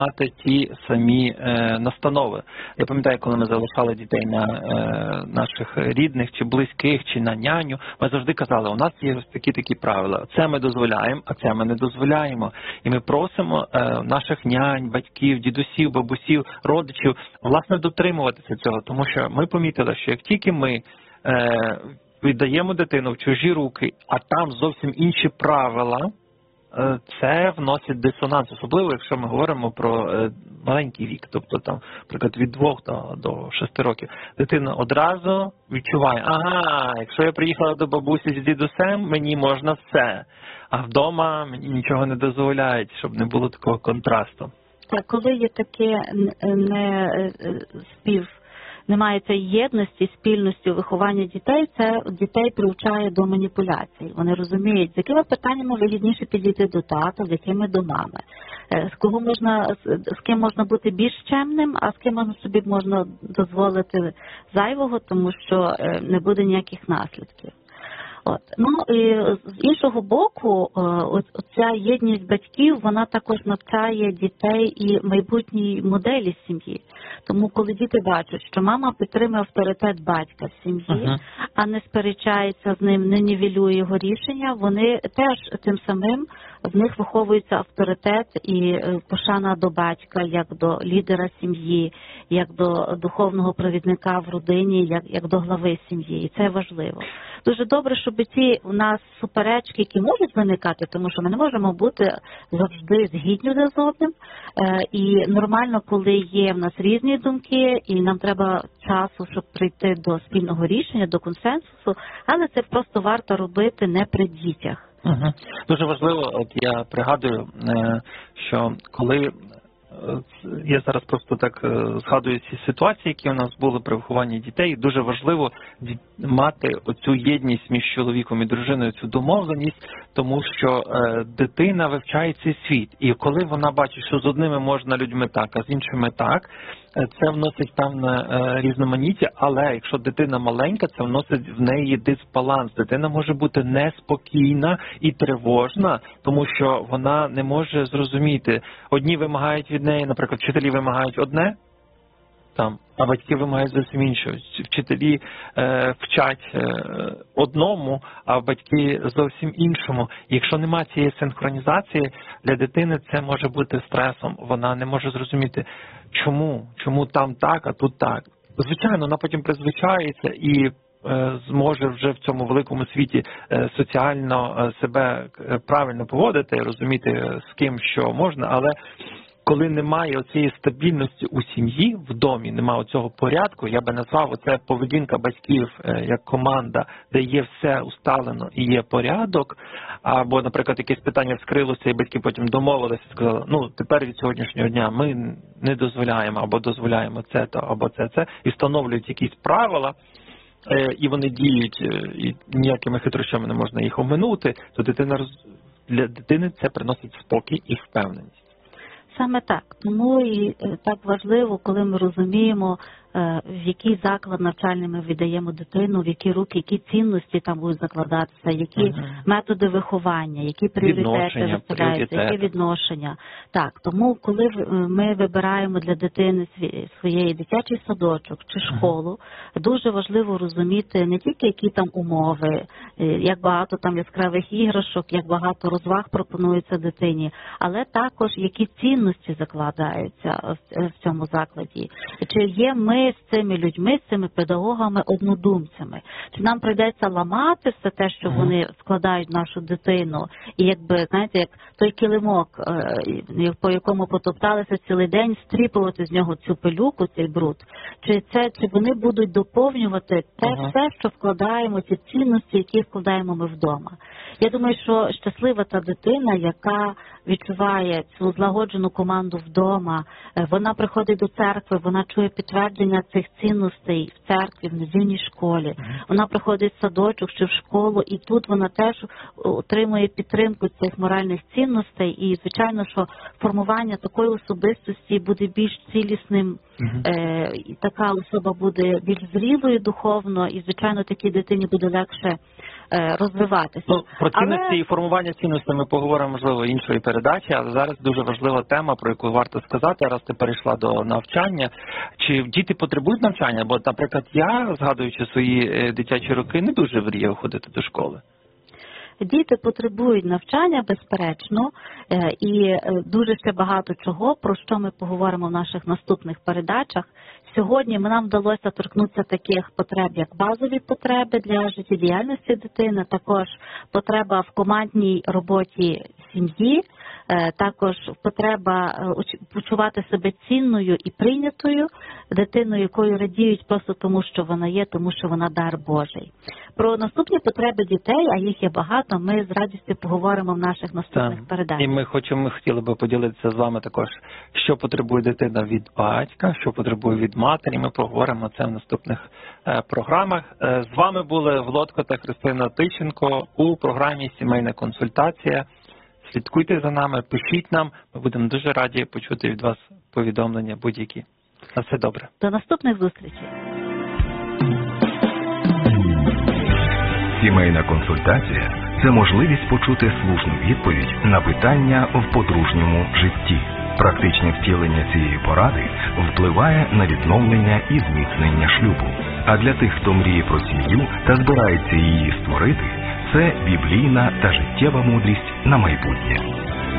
ті самі настанови. Я пам'ятаю, коли ми залишали дітей на наших рідних чи близьких, чи на няню, ми завжди казали, у нас є ось такі правила. Це ми дозволяємо, а це ми не дозволяємо. І ми просимо наших нянь, батьків, дідусів, бабусів, родичів, власне, дотримуватися цього. Тому що ми помітили, що як тільки ми віддаємо дитину в чужі руки, а там зовсім інші правила, це вносить дисонанс, особливо, якщо ми говоримо про маленький вік, тобто там, наприклад, від 2 до 6 років. Дитина одразу відчуває, ага, якщо я приїхала до бабусі з дідусем, мені можна все, а вдома мені нічого не дозволяють, щоб не було такого контрасту. Так, коли є таке немає цієї єдності, спільності у вихованні дітей, це дітей привчає до маніпуляцій. Вони розуміють, з якими питаннями вигідніше підійти до тата, з якими до мами. З ким можна бути більш чемним, а з ким собі можна дозволити зайвого, тому що не буде ніяких наслідків. Ну, і з іншого боку, ця єдність батьків, вона також навчає дітей і майбутній моделі сім'ї. Тому, коли діти бачать, що мама підтримує авторитет батька в сім'ї, а не сперечається з ним, не нівелює його рішення, вони теж тим самим, в них виховується авторитет і пошана до батька, як до лідера сім'ї, як до духовного провідника в родині, як до глави сім'ї. І це важливо. Дуже добре, щоб ці у нас суперечки, які можуть виникати, тому що ми не можемо бути завжди згідні один з одним. І нормально, коли є в нас різні думки, і нам треба часу, щоб прийти до спільного рішення, до консенсусу, але це просто варто робити не при дітях. Дуже важливо, от я пригадую, що коли я зараз просто так згадую ці ситуації, які у нас були при вихованні дітей, дуже важливо мати оцю єдність між чоловіком і дружиною, цю домовленість, тому що дитина вивчає цей світ. І коли вона бачить, що з одними можна людьми так, а з іншими так, це вносить певне різноманіття, але якщо дитина маленька, це вносить в неї дисбаланс. Дитина може бути неспокійна і тривожна, тому що вона не може зрозуміти. Одні вимагають від неї, наприклад, вчителі вимагають одне, а батьки вимагають зовсім інше. Вчителі вчать одному, а батьки зовсім іншому. І якщо немає цієї синхронізації, для дитини це може бути стресом. Вона не може зрозуміти, чому там так, а тут так. Звичайно, вона потім призвичається і зможе вже в цьому великому світі соціально себе правильно поводити, розуміти, з ким що можна, але коли немає оцієї стабільності у сім'ї, в домі, немає цього порядку, я би назвав оце поведінка батьків як команда, де є все усталено і є порядок, або, наприклад, якесь питання вскрилося, і батьки потім домовилися, сказали, тепер від сьогоднішнього дня ми не дозволяємо, або дозволяємо це, або це, і встановлюють якісь правила, і вони діють, і ніякими хитрощами не можна їх оминути, то для дитини це приносить спокій і впевненість. Саме так. Тому і так важливо, коли ми розуміємо, в який заклад навчальний ми віддаємо дитину, в які руки, які цінності там будуть закладатися, які методи виховання, які пріоритети виставляються, які відношення. Так, тому коли ми вибираємо для дитини своєї дитячий садочок чи школу, дуже важливо розуміти не тільки які там умови, як багато там яскравих іграшок, як багато розваг пропонується дитині, але також які цінності закладаються в цьому закладі. Чи є ми з цими людьми, з цими педагогами однодумцями? Чи нам прийдеться ламати все те, що вони складають в нашу дитину, і якби, знаєте, як той килимок, по якому потопталися цілий день, стріпувати з нього цю пилюку, цей бруд? Чи вони будуть доповнювати те все, що вкладаємо, ці цінності, які вкладаємо ми вдома? Я думаю, що щаслива та дитина, яка відчуває цю злагоджену команду вдома, вона приходить до церкви, вона чує підтвердження цих цінностей в церкві, в недільній школі, вона приходить в садочок чи в школу, і тут вона теж отримує підтримку цих моральних цінностей, і, звичайно, що формування такої особистості буде більш цілісним, і така особа буде більш зрілою духовно, і, звичайно, такій дитині буде легше розвиватися. Ну, про цінності Але... і формування цінностей ми поговоримо, можливо, іншої передачі, але зараз дуже важлива тема, про яку варто сказати, раз ти перейшла до навчання. Чи діти потребують навчання? Бо, наприклад, я, згадуючи свої дитячі роки, не дуже мріяв ходити до школи. Діти потребують навчання, безперечно, і дуже ще багато чого, про що ми поговоримо в наших наступних передачах. Сьогодні нам вдалося торкнутися таких потреб, як базові потреби для життєдіяльності дитини, також потреба в командній роботі сім'ї, також потреба почувати себе цінною і прийнятою дитиною, якою радіють просто тому, що вона є, тому що вона дар Божий. Про наступні потреби дітей, а їх є багато, ми з радістю поговоримо в наших наступних передачах. І ми хотіли би поділитися з вами також, що потребує дитина від батька, що потребує від матері. Ми поговоримо це в наступних програмах. З вами були Володко та Христина Тищенко у програмі «Сімейна консультація». Слідкуйте за нами, пишіть нам. Ми будемо дуже раді почути від вас повідомлення будь-які. На все добре. До наступних зустрічей. Сімейна консультація – це можливість почути слушну відповідь на питання в подружньому житті. Практичне втілення цієї поради впливає на відновлення і зміцнення шлюбу. А для тих, хто мріє про сім'ю та збирається її створити, це біблійна та життєва мудрість на майбутнє.